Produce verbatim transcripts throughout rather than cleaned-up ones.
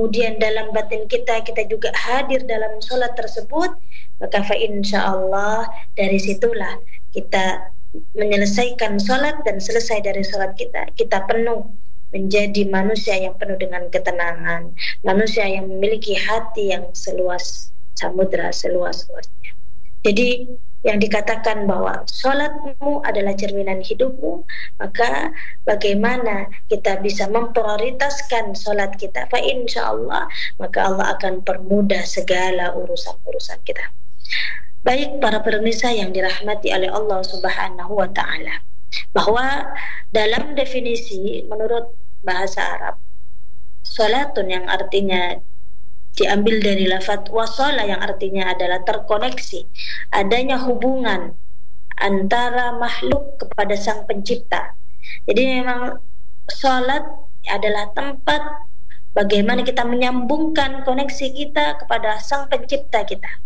kemudian dalam batin kita kita juga hadir dalam sholat tersebut, maka fa insyaallah dari situlah kita menyelesaikan sholat, dan selesai dari sholat kita, kita penuh menjadi manusia yang penuh dengan ketenangan, manusia yang memiliki hati yang seluas samudra, seluas-luasnya. Jadi yang dikatakan bahwa sholatmu adalah cerminan hidupmu, maka bagaimana kita bisa memprioritaskan sholat kita, fa insyaallah maka Allah akan permudah segala urusan-urusan kita. Baik para pemirsa yang dirahmati oleh Allah Subhanahu wa Ta'ala, bahwa dalam definisi menurut bahasa Arab, sholatun yang artinya diambil dari lafaz wasala yang artinya adalah terkoneksi, adanya hubungan antara makhluk kepada sang pencipta. Jadi memang sholat adalah tempat bagaimana kita menyambungkan koneksi kita kepada sang pencipta kita,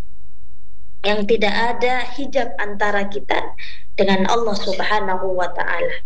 yang tidak ada hijab antara kita dengan Allah Subhanahu wa Ta'ala.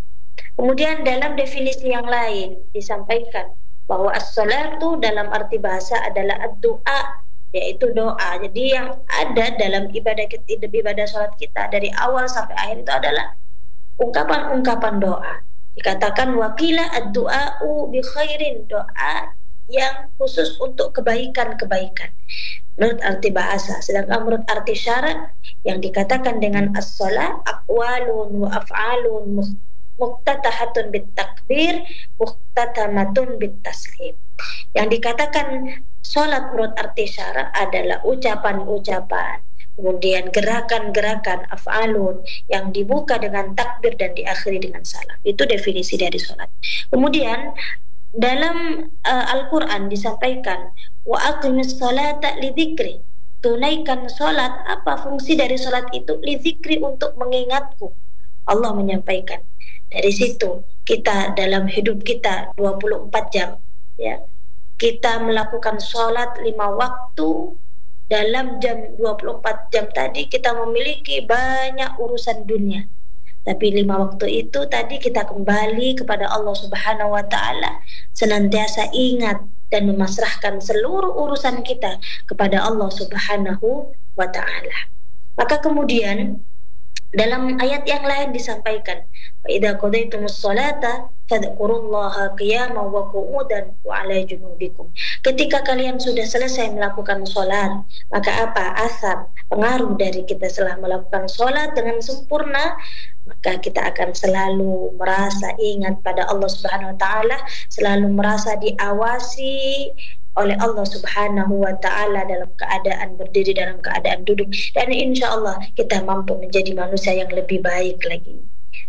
Kemudian dalam definisi yang lain disampaikan bahwa as-salatu dalam arti bahasa adalah ad-du'a, yaitu doa. Jadi yang ada dalam ibadah kita, ibadah salat kita dari awal sampai akhir itu adalah ungkapan-ungkapan doa. Dikatakan waqila ad-du'a'u bi khairin, doa yang khusus untuk kebaikan-kebaikan menurut arti bahasa. Sedangkan menurut arti syarat yang dikatakan dengan as-salat aqwalun wa af'alun muftatahatun bit takbir, muftatamatun bit taslim. Yang dikatakan sholat menurut arti syarak adalah ucapan-ucapan, kemudian gerakan-gerakan af'alun yang dibuka dengan takbir dan diakhiri dengan salam. Itu definisi dari sholat. Kemudian dalam uh, Al-Quran disampaikan wa aqimis sholata lidzikri, tunaikan sholat. Apa fungsi dari sholat itu? Lidzikri, untuk mengingatku. Allah menyampaikan. Dari situ kita dalam hidup kita dua puluh empat jam, ya, kita melakukan sholat lima waktu. Dalam jam dua puluh empat jam tadi kita memiliki banyak urusan dunia, tapi lima waktu itu tadi kita kembali kepada Allah Subhanahu wa Ta'ala, senantiasa ingat dan memasrahkan seluruh urusan kita kepada Allah Subhanahu wa Ta'ala. Maka kemudian dalam ayat yang lain disampaikan, fa idza qadaytumus sholata fadhkurullaha qiyaman wa qu'udan wa 'ala junubikum. Ketika kalian sudah selesai melakukan sholat, maka apa asar pengaruh dari kita setelah melakukan sholat dengan sempurna, maka kita akan selalu merasa ingat pada Allah Subhanahu wa Ta'ala, selalu merasa diawasi oleh Allah Subhanahu wa Ta'ala dalam keadaan berdiri, dalam keadaan duduk, dan insya Allah kita mampu menjadi manusia yang lebih baik lagi.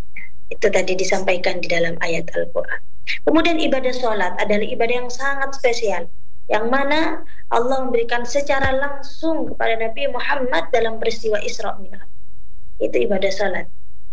Itu tadi disampaikan di dalam ayat Al-Quran. Kemudian ibadah sholat adalah ibadah yang sangat spesial, yang mana Allah memberikan secara langsung kepada Nabi Muhammad dalam peristiwa Isra Mi'raj. Itu ibadah sholat.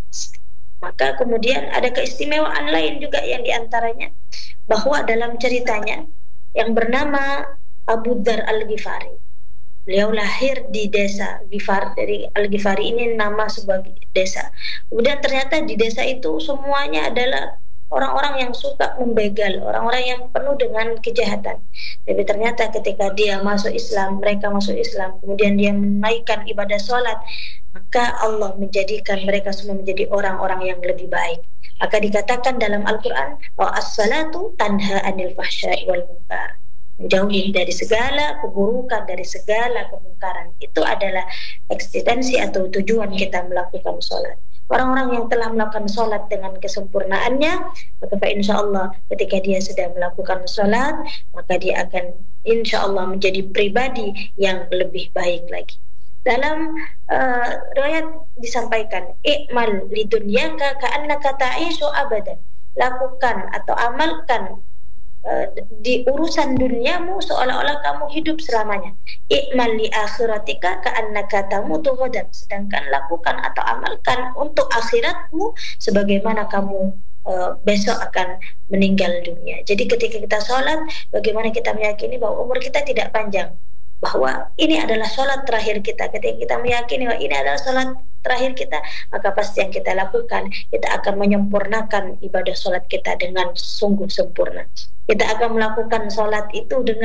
Maka kemudian ada keistimewaan lain juga, yang diantaranya bahwa dalam ceritanya yang bernama Abu Dzar Al-Ghifari. Beliau lahir di desa Ghifar. Dari Al-Ghifari ini nama sebuah desa. Kemudian ternyata di desa itu semuanya adalah orang-orang yang suka membegal, orang-orang yang penuh dengan kejahatan. Tapi ternyata ketika dia masuk Islam, mereka masuk Islam, kemudian dia menaikkan ibadah sholat, maka Allah menjadikan mereka semua menjadi orang-orang yang lebih baik. Maka dikatakan dalam Al-Quran bahwa as-salatu tanha anil fahsya'i wal munkar, menjauhi dari segala keburukan, dari segala kemungkaran. Itu adalah eksistensi atau tujuan kita melakukan sholat. Orang-orang yang telah melakukan sholat dengan kesempurnaannya, maka insya Allah ketika dia sedang melakukan sholat, maka dia akan insya Allah menjadi pribadi yang lebih baik lagi. Dalam uh, riwayat disampaikan, i'mal lidunyaka ka'annaka ta'ishu abadan, lakukan atau amalkan uh, di urusan duniamu seolah-olah kamu hidup selamanya. I'mal li akhiratika ka'annaka tamutu ghadan, sedangkan lakukan atau amalkan untuk akhiratmu sebagaimana kamu uh, besok akan meninggal dunia. Jadi ketika kita sholat, bagaimana kita meyakini bahwa umur kita tidak panjang, bahwa ini adalah sholat terakhir kita. Ketika kita meyakini bahwa ini adalah sholat terakhir kita, maka pasti yang kita lakukan, kita akan menyempurnakan ibadah sholat kita dengan sungguh sempurna. Kita akan melakukan sholat itu dengan